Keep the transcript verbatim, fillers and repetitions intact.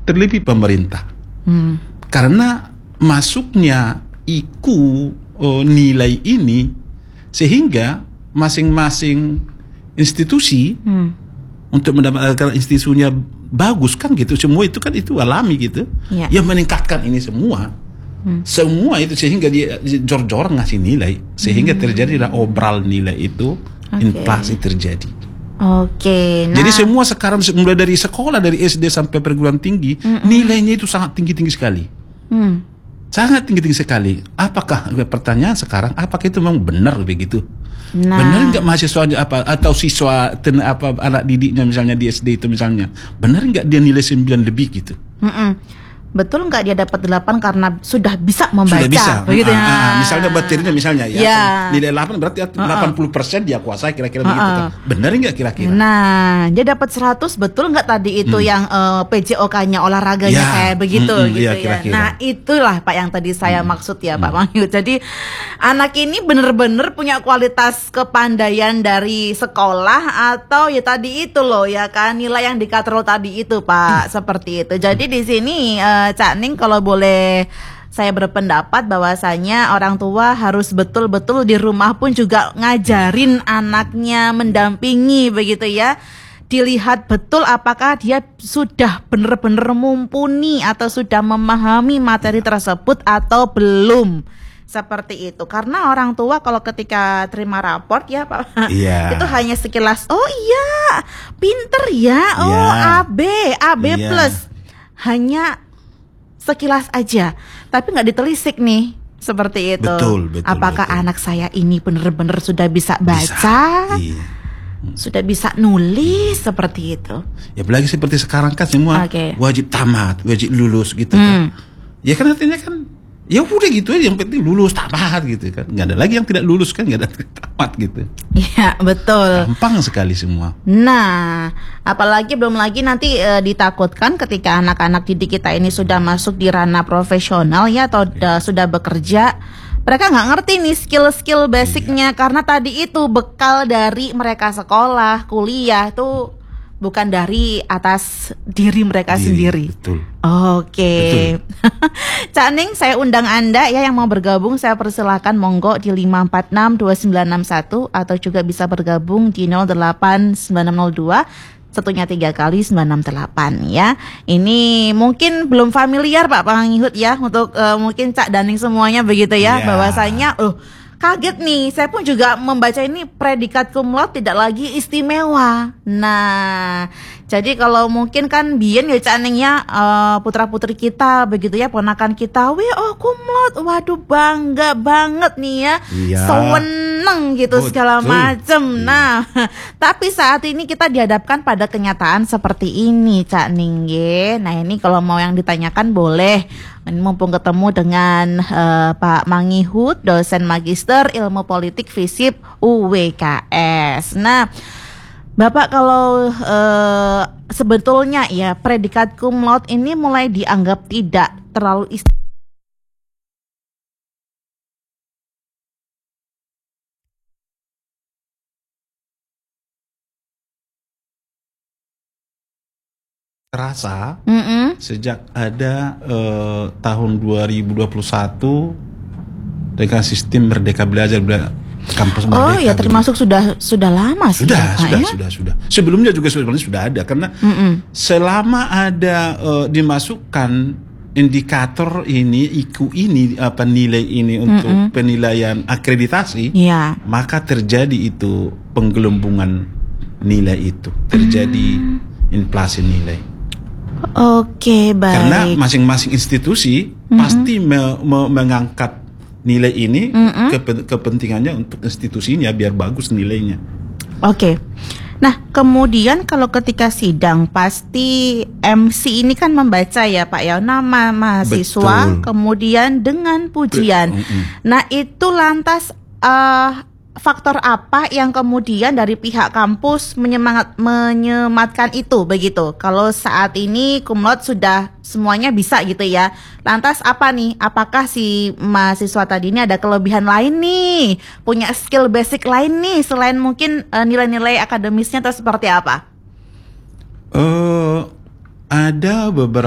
terlebih pemerintah. Hmm. Karena masuknya I Q oh, nilai ini sehingga masing-masing institusi hmm. untuk mendapatkan institusinya bagus kan gitu, semua itu kan itu alami gitu, ya. Yang meningkatkan ini semua, hmm. semua itu sehingga dia jor-jor ngasih nilai sehingga hmm. terjadilah obral nilai itu, okay. inflasi terjadi. Oke. Nah. Jadi semua sekarang mulai dari sekolah dari S D sampai perguruan tinggi mm-mm. nilainya itu sangat tinggi-tinggi sekali, hmm. sangat tinggi-tinggi sekali. Apakah pertanyaan sekarang apakah itu memang benar begitu? Nah. Benar nggak mahasiswanya apa atau siswa ten, apa anak didiknya misalnya di S D itu misalnya benar nggak dia nilai sembilan lebih gitu? Mm-mm. Betul nggak dia dapat delapan karena sudah bisa membaca? Sudah bisa. Begitu ya. Ah, ah, misalnya materinya misalnya ya, ya. nilai delapan berarti delapan puluh persen dia kuasai kira-kira uh-uh. begitu kan. Benar nggak kira-kira? Nah, dia dapat seratus betul nggak tadi itu hmm. yang uh, P J O K-nya olahraganya ya. Kayak begitu hmm, gitu ya, kira-kira. Nah, itulah Pak yang tadi saya hmm. maksud ya Pak hmm. Mangyut. Jadi anak ini benar-benar punya kualitas kepandaian dari sekolah atau ya tadi itu loh ya kan nilai yang dikatrol tadi itu Pak hmm. seperti itu. Jadi di sini uh, Cak Ning kalau boleh saya berpendapat bahwasanya orang tua harus betul-betul di rumah pun juga ngajarin anaknya, mendampingi begitu ya. Dilihat betul apakah dia sudah benar-benar mumpuni atau sudah memahami materi tersebut atau belum. Seperti itu. Karena orang tua kalau ketika terima raport ya Pak, yeah. itu hanya sekilas, oh iya, pinter ya, oh yeah. A B, A B yeah. plus. Hanya sekilas aja, tapi nggak ditelisik nih seperti itu. Betul, betul. Apakah betul. anak saya ini benar-benar sudah bisa baca, bisa, iya. sudah bisa nulis seperti itu? Ya apalagi seperti sekarang kan semua okay. wajib tamat, wajib lulus gitu hmm. kan. Ya kan artinya kan, ya udah gitu aja, yang penting lulus tamat gitu kan. Nggak ada lagi yang tidak lulus kan, nggak ada tamat gitu. Iya betul. Gampang sekali semua. Nah, apalagi belum lagi nanti e, ditakutkan ketika anak-anak didik kita ini sudah masuk di ranah profesional ya atau ya. sudah bekerja, mereka nggak ngerti nih skill-skill basicnya ya. Karena tadi itu bekal dari mereka sekolah, kuliah tuh bukan dari atas diri mereka diri, sendiri. Betul. Oke. Cak Ning, saya undang Anda ya yang mau bergabung, saya persilahkan monggo di lima empat enam dua sembilan enam satu atau juga bisa bergabung di nol delapan sembilan enam nol dua satunya tiga kali sembilan enam delapan ya. Ini mungkin belum familiar Pak Mangyut ya untuk uh, mungkin Cak Daning semuanya begitu ya, yeah. bahwasanya uh kaget nih, saya pun juga membaca ini predikat cum laude tidak lagi istimewa. Nah, jadi kalau mungkin kan Bien ya Cak Ning ya uh, putra-putri kita begitu ya, ponakan kita, wih oh cum laude, waduh bangga banget nih ya, iya. seneng gitu betul. Segala macem. Iya. Nah, tapi saat ini kita dihadapkan pada kenyataan seperti ini Cak Ning ya. Nah ini kalau mau yang ditanyakan boleh. Mumpung ketemu dengan uh, Pak Mangyut, dosen magister ilmu politik FISIP U W K S. Nah, Bapak kalau uh, sebetulnya ya predikat cum laude ini mulai dianggap tidak terlalu istimewa. Terasa Mm-mm. sejak ada uh, tahun dua ribu dua puluh satu dengan sistem Merdeka Belajar kampus Merdeka. Oh ya termasuk gitu. sudah sudah lama sih. Sudah, ya, sudah, ya? sudah, sudah. Sebelumnya juga sebenarnya sudah ada karena Mm-mm. selama ada uh, dimasukkan indikator ini, I Q ini, apa nilai ini untuk Mm-mm. penilaian akreditasi, ya. maka terjadi itu penggelembungan nilai itu, terjadi mm. inflasi nilai. Oke, baik. Karena masing-masing institusi mm-hmm. pasti me- me- mengangkat nilai ini mm-hmm. ke- kepentingannya untuk institusinya biar bagus nilainya. Oke. Nah, kemudian kalau ketika sidang pasti M C ini kan membaca ya Pak ya nama mahasiswa, betul. Kemudian dengan pujian. Be- mm-hmm. Nah, itu lantas uh, faktor apa yang kemudian dari pihak kampus menyemangat menyematkan itu begitu? Kalau saat ini cum laude sudah semuanya bisa gitu ya. Lantas apa nih? Apakah si mahasiswa tadi ini ada kelebihan lain nih? Punya skill basic lain nih selain mungkin uh, nilai-nilai akademisnya atau seperti apa? Uh, ada beberapa